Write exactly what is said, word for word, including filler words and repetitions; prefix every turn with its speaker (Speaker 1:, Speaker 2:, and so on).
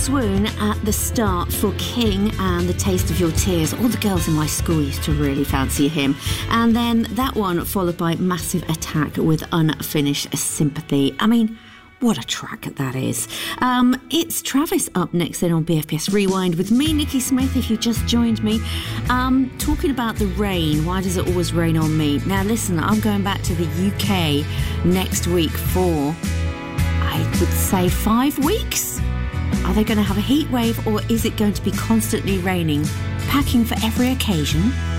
Speaker 1: swoon at the start for King and The Taste of Your Tears. All the girls in my school used to really fancy him. And then that one followed by Massive Attack with Unfinished Sympathy. I mean, what a track that is. Um, it's Travis up next then on B F B S Rewind with me, Nikki Smith, if you just joined me. Um, talking about the rain. Why does it always rain on me? Now listen, I'm going back to the U K next week for, I would say, five weeks. Are they going to have a heat wave or is it going to be constantly raining? Packing for every occasion.